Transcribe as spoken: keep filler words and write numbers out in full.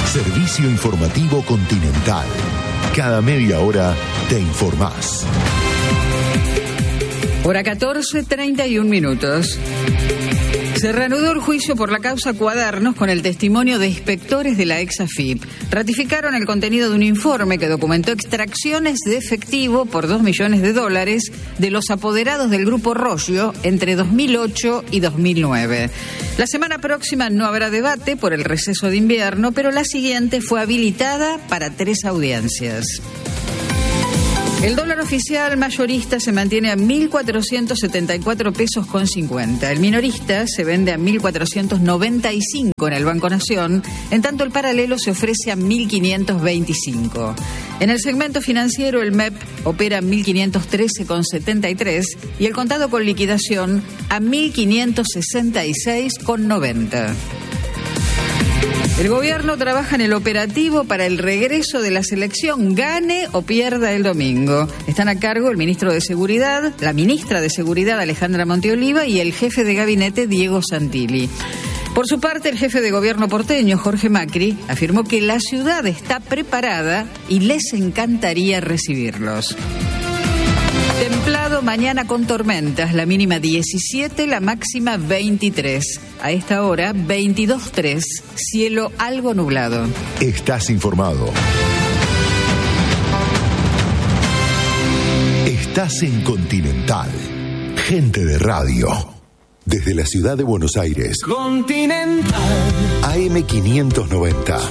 Servicio informativo Continental. Cada media hora te informás. Hora catorce, treinta y un minutos. Se reanudó el juicio por la causa Cuadernos con el testimonio de inspectores de la ex A F I P. Ratificaron el contenido de un informe que documentó extracciones de efectivo por dos millones de dólares de los apoderados del Grupo Roggio entre dos mil ocho y dos mil nueve. La semana próxima no habrá debate por el receso de invierno, pero la siguiente fue habilitada para tres audiencias. El dólar oficial mayorista se mantiene a mil cuatrocientos setenta y cuatro pesos con cincuenta. El minorista se vende a mil cuatrocientos noventa y cinco en el Banco Nación, en tanto el paralelo se ofrece a mil quinientos veinticinco. En el segmento financiero, el M E P opera a mil quinientos trece con setenta y tres y el contado con liquidación a mil quinientos sesenta y seis con noventa. El gobierno trabaja en el operativo para el regreso de la selección, gane o pierda el domingo. Están a cargo el ministro de Seguridad, la ministra de Seguridad Alejandra Monteoliva y el jefe de gabinete Diego Santilli. Por su parte, el jefe de gobierno porteño, Jorge Macri, afirmó que la ciudad está preparada y les encantaría recibirlos. Templado mañana con tormentas, la mínima diecisiete, la máxima veintitrés. A esta hora, veintidós punto tres, cielo algo nublado. Estás informado. Estás en Continental. Gente de radio. Desde la ciudad de Buenos Aires. Continental. A M quinientos noventa.